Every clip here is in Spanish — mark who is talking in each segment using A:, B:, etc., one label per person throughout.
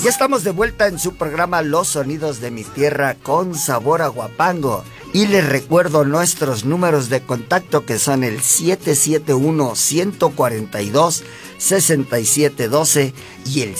A: Ya estamos de vuelta en su programa Los Sonidos de mi Tierra con sabor a Huapango. Y les recuerdo nuestros números de contacto que son el 771-142-6712 y el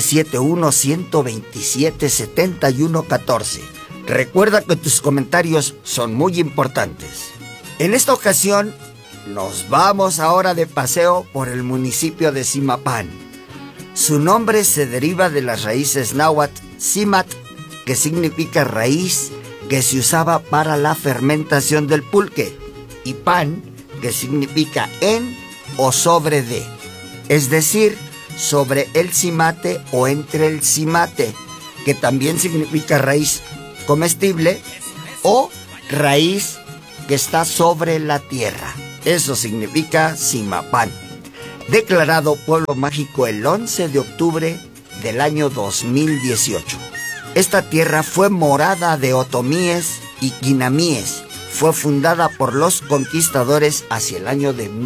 A: 771-127-7114. Recuerda que tus comentarios son muy importantes. En esta ocasión nos vamos ahora de paseo por el municipio de Zimapán. Su nombre se deriva de las raíces náhuatl Zimat, que significa raíz, que se usaba para la fermentación del pulque, y pan, que significa en o sobre de, es decir, sobre el cimate o entre el cimate, que también significa raíz comestible o raíz que está sobre la tierra. Eso significa Zimapán. Declarado pueblo mágico el 11 de octubre del año 2018. Esta tierra fue morada de otomíes y quinamíes. Fue fundada por los conquistadores hacia el año de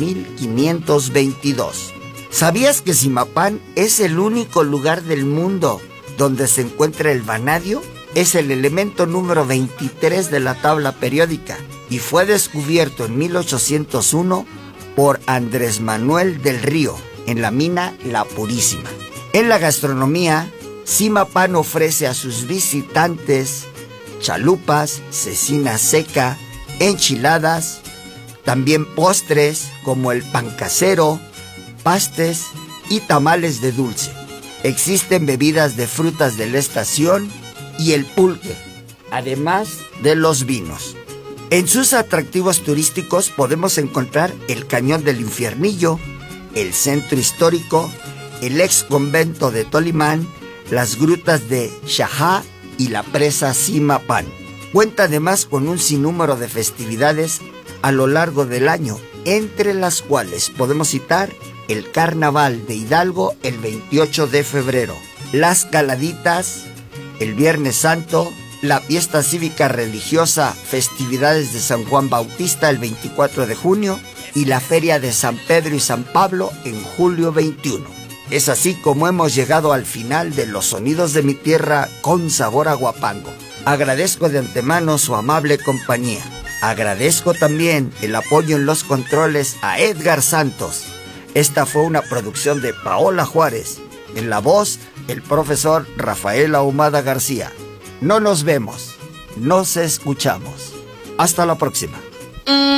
A: 1522. ¿Sabías que Zimapán es el único lugar del mundo donde se encuentra el vanadio? Es el elemento número 23 de la tabla periódica y fue descubierto en 1801 por Andrés Manuel del Río en la mina La Purísima. En la gastronomía, Zimapán ofrece a sus visitantes chalupas, cecina seca, enchiladas, también postres como el pan casero, pastes y tamales de dulce. Existen bebidas de frutas de la estación y el pulque, además de los vinos. En sus atractivos turísticos podemos encontrar el Cañón del Infiernillo, el centro histórico, el ex convento de Tolimán, las grutas de Xajá y la presa Zimapán. Cuenta además con un sinnúmero de festividades a lo largo del año, entre las cuales podemos citar el Carnaval de Hidalgo el 28 de febrero, las Caladitas el Viernes Santo, la fiesta cívica religiosa, festividades de San Juan Bautista el 24 de junio y la feria de San Pedro y San Pablo en julio 21. Es así como hemos llegado al final de Los Sonidos de mi Tierra con sabor a Huapango. Agradezco de antemano su amable compañía. Agradezco también el apoyo en los controles a Edgar Santos. Esta fue una producción de Paola Juárez. En la voz, el profesor Rafael Ahumada García. No nos vemos, nos escuchamos. Hasta la próxima.